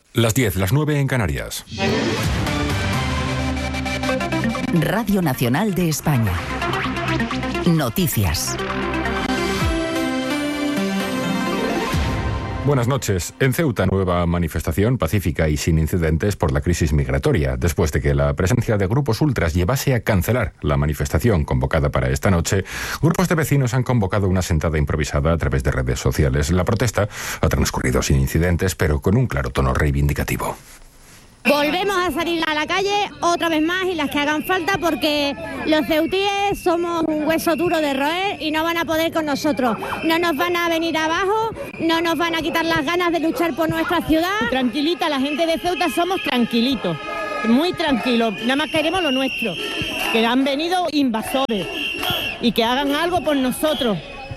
Las 10, las 9 en Canarias. Radio Nacional de España. Noticias. Buenas noches. En Ceuta, nueva manifestación pacífica y sin incidentes por la crisis migratoria, después de que la presencia de grupos ultras llevase a cancelar la manifestación convocada para esta noche. Grupos de vecinos han convocado una sentada improvisada a través de redes sociales. La protesta ha transcurrido sin incidentes, pero con un claro tono reivindicativo. Volvemos a salir a la calle otra vez más y las que hagan falta, porque los ceutíes somos un hueso duro de roer y no van a poder con nosotros. No nos van a venir abajo, no nos van a quitar las ganas de luchar por nuestra ciudad. Tranquilita, la gente de Ceuta somos tranquilitos, muy tranquilos, nada más queremos lo nuestro, que han venido invasores y que hagan algo por nosotros.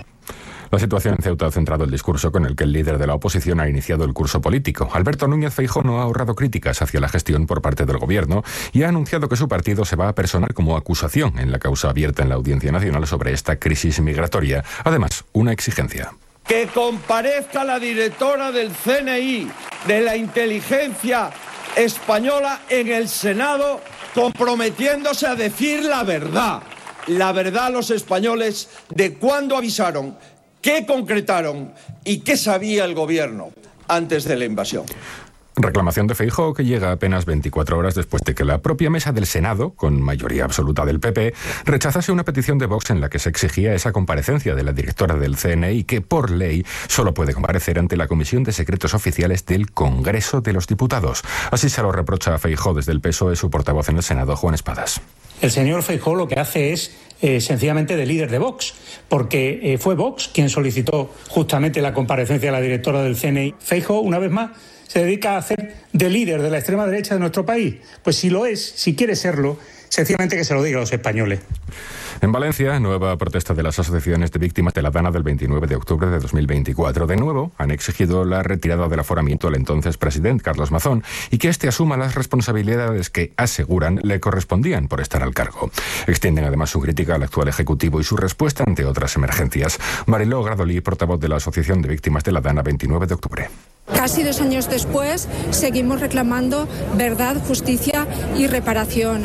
La situación en Ceuta ha centrado el discurso con el que el líder de la oposición ha iniciado el curso político. Alberto Núñez Feijóo no ha ahorrado críticas hacia la gestión por parte del gobierno y ha anunciado que su partido se va a personar como acusación en la causa abierta en la Audiencia Nacional sobre esta crisis migratoria. Además, una exigencia. Que comparezca la directora del CNI, de la inteligencia española, en el Senado, comprometiéndose a decir la verdad a los españoles de cuándo avisaron, qué concretaron y qué sabía el gobierno antes de la invasión. Reclamación de Feijóo que llega apenas 24 horas después de que la propia mesa del Senado, con mayoría absoluta del PP, rechazase una petición de Vox en la que se exigía esa comparecencia de la directora del CNI, que por ley solo puede comparecer ante la Comisión de Secretos Oficiales del Congreso de los Diputados. Así se lo reprocha a Feijóo desde el PSOE su portavoz en el Senado, Juan Espadas. El señor Feijóo lo que hace es sencillamente de líder de Vox, porque fue Vox quien solicitó justamente la comparecencia de la directora del CNI. Feijóo, una vez más, se dedica a hacer de líder de la extrema derecha de nuestro país. Pues si lo es, si quiere serlo, sencillamente que se lo diga a los españoles. En Valencia, nueva protesta de las asociaciones de víctimas de la Dana del 29 de octubre de 2024. De nuevo, han exigido la retirada del aforamiento al entonces presidente Carlos Mazón y que éste asuma las responsabilidades que, aseguran, le correspondían por estar al cargo. Extienden además su crítica al actual Ejecutivo y su respuesta ante otras emergencias. Mariló Gradolí, portavoz de la Asociación de Víctimas de la Dana 29 de octubre. Casi 2 años después, seguimos reclamando verdad, justicia y reparación.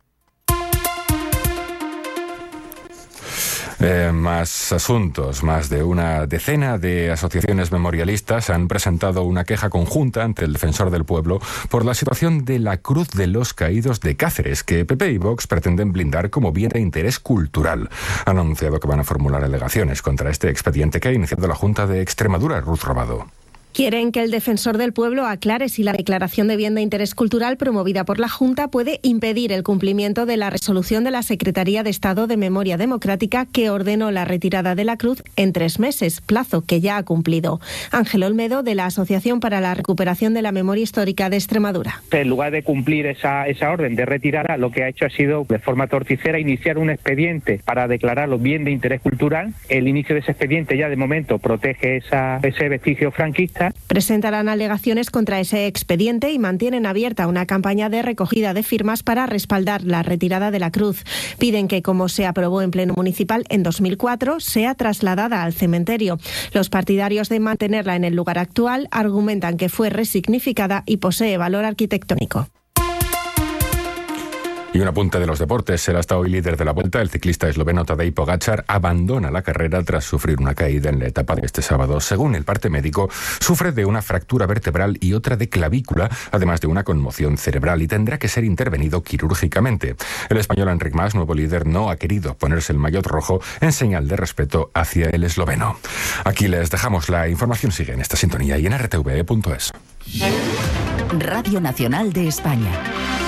Más asuntos. Más de una decena de asociaciones memorialistas han presentado una queja conjunta ante el Defensor del Pueblo por la situación de la Cruz de los Caídos de Cáceres, que PP y Vox pretenden blindar como bien de interés cultural. Han anunciado que van a formular alegaciones contra este expediente que ha iniciado la Junta de Extremadura. Ruth Robado. Quieren que el Defensor del Pueblo aclare si la declaración de bien de interés cultural promovida por la Junta puede impedir el cumplimiento de la resolución de la Secretaría de Estado de Memoria Democrática que ordenó la retirada de la cruz en 3 meses, plazo que ya ha cumplido. Ángel Olmedo, de la Asociación para la Recuperación de la Memoria Histórica de Extremadura. En lugar de cumplir esa orden de retirada, lo que ha hecho ha sido, de forma torticera, iniciar un expediente para declararlo bien de interés cultural. El inicio de ese expediente ya de momento protege ese vestigio franquista. Presentarán alegaciones contra ese expediente y mantienen abierta una campaña de recogida de firmas para respaldar la retirada de la cruz. Piden que, como se aprobó en Pleno Municipal en 2004, sea trasladada al cementerio. Los partidarios de mantenerla en el lugar actual argumentan que fue resignificada y posee valor arquitectónico. Y un apunte de los deportes. Será hasta hoy líder de la Vuelta. El ciclista esloveno Tadej Pogačar abandona la carrera tras sufrir una caída en la etapa de este sábado. Según el parte médico, sufre de una fractura vertebral y otra de clavícula, además de una conmoción cerebral, y tendrá que ser intervenido quirúrgicamente. El español Enric Mas, nuevo líder, no ha querido ponerse el maillot rojo en señal de respeto hacia el esloveno. Aquí les dejamos. La información sigue en esta sintonía y en rtve.es. Radio Nacional de España.